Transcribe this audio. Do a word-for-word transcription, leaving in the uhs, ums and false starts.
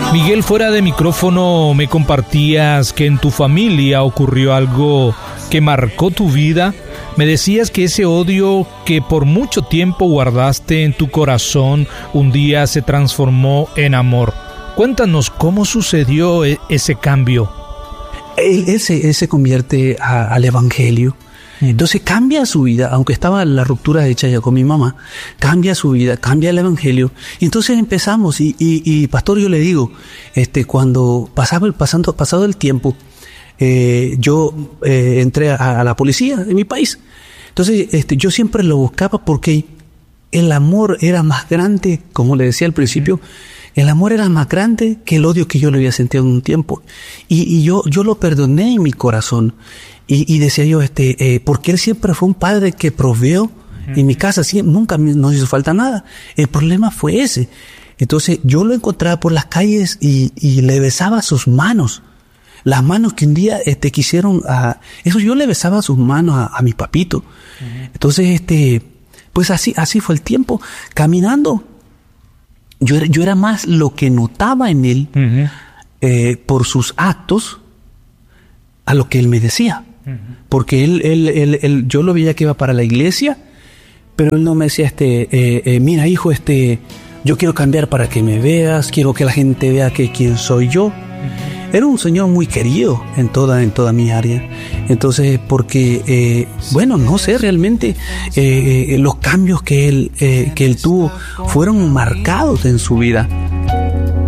Miguel, fuera de micrófono me compartías que en tu familia ocurrió algo que marcó tu vida. Me decías que ese odio que por mucho tiempo guardaste en tu corazón un día se transformó en amor. Cuéntanos cómo sucedió ese cambio. Él, él, se, él se convierte a, al evangelio. Entonces cambia su vida, aunque estaba la ruptura hecha ya con mi mamá, cambia su vida, cambia el evangelio. Y entonces empezamos, y, y, y pastor, yo le digo, este, cuando pasaba el, pasando, pasado el tiempo, eh, yo eh, entré a, a la policía de mi país. Entonces este, yo siempre lo buscaba porque el amor era más grande, como le decía al principio, el amor era más grande que el odio que yo le había sentido en un tiempo. Y, y yo, yo lo perdoné en mi corazón. Y, y decía yo, este, eh, porque él siempre fue un padre que proveó en mi casa, sí, nunca nos hizo falta nada. El problema fue ese. Entonces yo lo encontraba por las calles y, y le besaba sus manos. Las manos que un día este, quisieron, a, eso yo le besaba sus manos a, a mi papito. Uh-huh. Entonces, este, pues así, así fue el tiempo. Caminando, yo era, yo era más lo que notaba en él, uh-huh. eh, por sus actos a lo que él me decía. Porque él, él, él, él, yo lo veía que iba para la iglesia, pero él no me decía, este, eh, eh, mira hijo, este, yo quiero cambiar para que me veas, quiero que la gente vea que quién soy yo. Uh-huh. Era un señor muy querido en toda, en toda mi área. Entonces, porque, eh, bueno, no sé realmente, eh, eh, los cambios que él, eh, que él tuvo fueron marcados en su vida.